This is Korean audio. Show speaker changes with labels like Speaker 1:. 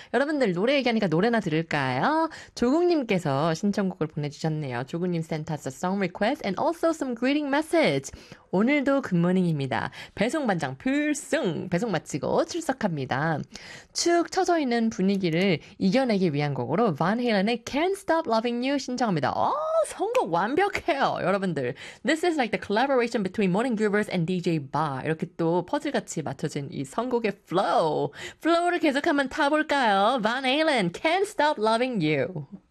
Speaker 1: 여러분들 노래 얘기하니까 노래나 들을까요? 조국님께서 신청곡을 보내주셨네요. 조국님 sent us a song request and also some greeting message. 오늘도 굿모닝입니다. 배송반장 필승! 배송 마치고 출석합니다. 축 처져 있는 분위기를 이겨내기 위한 곡으로 Van Halen의 Can't Stop Loving You 신청합니다. 선곡 완벽해요, 여러분들. This is like the collaboration between Morning Groovers and DJ Ba. 이렇게 또 퍼즐같이 맞춰진 이 선곡의 flow. flow를 계속 한번 타볼까요? Van Halen, Can't Stop Loving You.